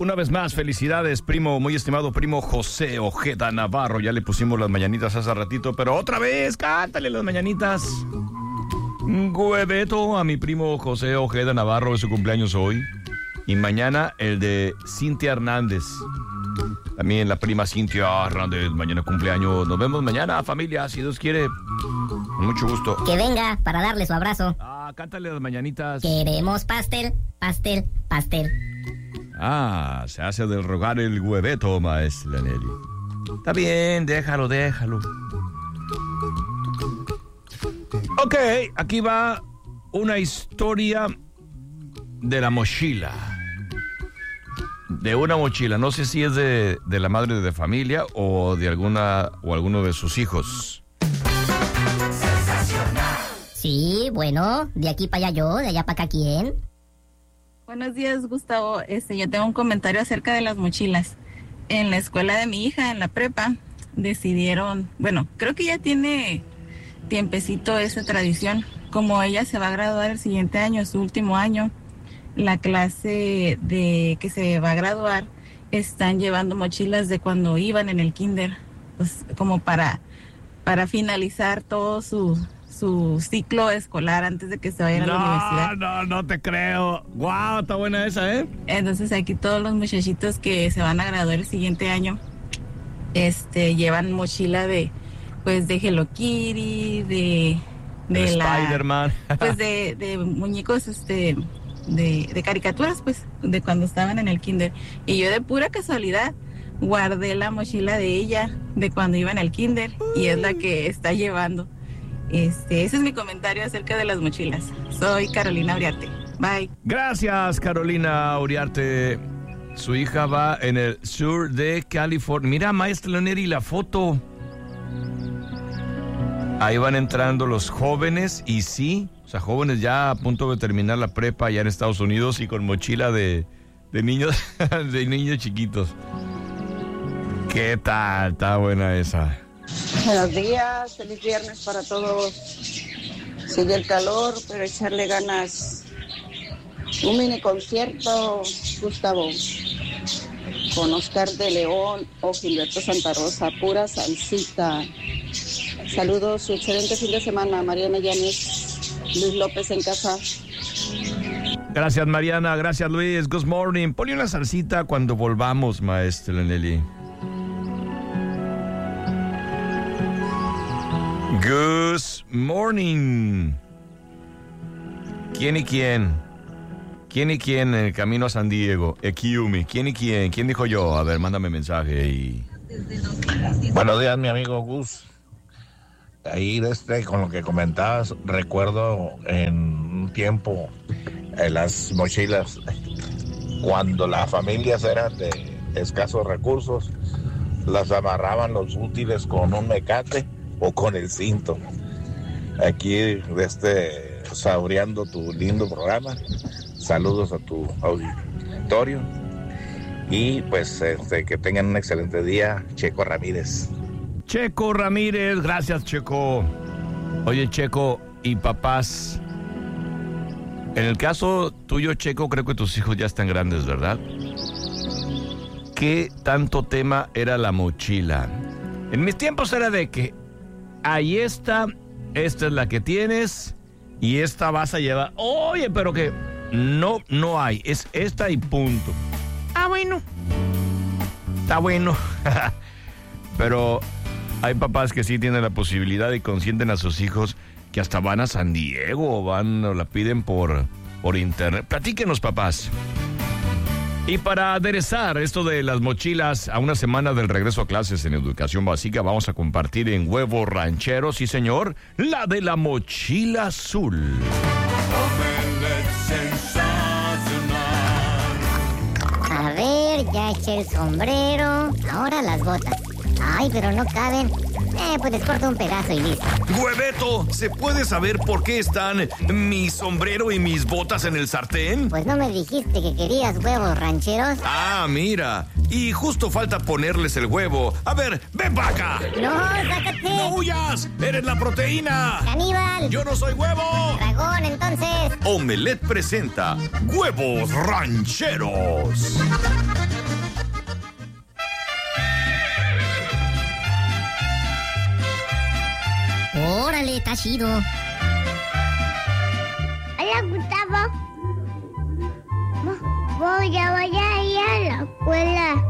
Una vez más, felicidades, primo, muy estimado primo José Ojeda Navarro. Ya le pusimos las mañanitas hace ratito, pero otra vez, cántale las mañanitas. Hueveto a mi primo José Ojeda Navarro, es su cumpleaños hoy. Y mañana el de Cintia Hernández. También la prima Cintia Hernández, mañana cumpleaños. Nos vemos mañana, familia, si Dios quiere. Con mucho gusto. Que venga para darle su abrazo. Cántale las mañanitas. Queremos pastel, pastel, pastel. Se hace del rogar el hueveto, maestra Nelly. Está bien, déjalo. Ok, aquí va una historia de la mochila. De una mochila. No sé si es de la madre de familia o de alguno de sus hijos. Sí, bueno, de aquí para allá yo, de allá para acá quién. Buenos días, Gustavo. Yo tengo un comentario acerca de las mochilas. En la escuela de mi hija, en la prepa, decidieron, creo que ya tiene tiempecito esa tradición. Como ella se va a graduar el siguiente año, su último año, la clase de que se va a graduar están llevando mochilas de cuando iban en el kinder, pues como para finalizar todo su ciclo escolar antes de que se vayan a la universidad. No te creo. Guau, está buena esa, ¿eh? Entonces aquí todos los muchachitos que se van a graduar el siguiente año, llevan mochila de Hello Kitty, de Spider-Man. Pues de muñecos, de caricaturas, pues, de cuando estaban en el kinder. Y yo de pura casualidad guardé la mochila de ella de cuando iba en el kinder y es la que está llevando. Ese es mi comentario acerca de las mochilas. Soy Carolina Uriarte. Bye. Gracias, Carolina Uriarte. Su hija va en el sur de California. Mira, maestra Leoneri, la foto. Ahí van entrando los jóvenes y sí, jóvenes ya a punto de terminar la prepa ya en Estados Unidos y con mochila de niños, de niños chiquitos. ¿Qué tal? Está buena esa. Buenos días, feliz viernes para todos. Sigue el calor, pero echarle ganas. Un mini concierto, Gustavo, con Oscar de León o Gilberto Santa Rosa, pura salsita. Saludos y excelente fin de semana. Mariana Llanes, Luis López en casa. Gracias, Mariana. Gracias, Luis. Good morning. Ponle una salsita cuando volvamos, maestra Nelly. Good morning. ¿Quién y quién? ¿Quién y quién en el camino a San Diego? Ekiumi. ¿Quién y quién? ¿Quién dijo yo? A ver, mándame mensaje y... Buenos días, mi amigo Gus. Ahí con lo que comentabas, recuerdo en un tiempo las mochilas, cuando las familias eran de escasos recursos, las amarraban los útiles con un mecate o con el cinto. Aquí, saboreando tu lindo programa. Saludos a tu auditorio. Y pues que tengan un excelente día. Checo Ramírez. Checo Ramírez, gracias, Checo. Oye, Checo, y papás, en el caso tuyo, Checo, creo que tus hijos ya están grandes, ¿verdad? ¿Qué tanto tema era la mochila? En mis tiempos era de que ahí está, esta es la que tienes y esta vas a llevar. Oye, pero que no hay, es esta y punto. Bueno. Está bueno. Pero hay papás que sí tienen la posibilidad y consienten a sus hijos que hasta van a San Diego o la piden por internet. Platíquenos, papás. Y para aderezar esto de las mochilas a una semana del regreso a clases en educación básica, vamos a compartir en Huevo Ranchero, sí señor, la de la mochila azul. A ver, ya eché el sombrero, ahora las botas. Ay, pero no caben. Pues les corto un pedazo y listo. Hueveto, ¿se puede saber por qué están mi sombrero y mis botas en el sartén? Pues no me dijiste que querías huevos rancheros. Mira, y justo falta ponerles el huevo. A ver, ven para acá. No, sácate. ¡No huyas! ¡Eres la proteína! Caníbal. ¡Yo no soy huevo! Dragón, entonces. Omelette presenta Huevos Rancheros. Órale, está chido. Hola, Gustavo. Voy a ir a la escuela.